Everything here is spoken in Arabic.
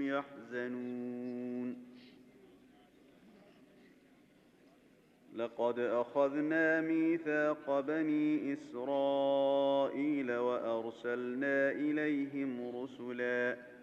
يحزنون لقد أخذنا ميثاق بني إسرائيل وأرسلنا إليهم رسلا